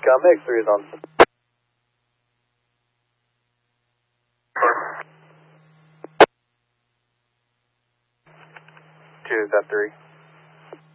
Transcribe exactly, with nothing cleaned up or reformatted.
Recon X three is on. Two, is that three?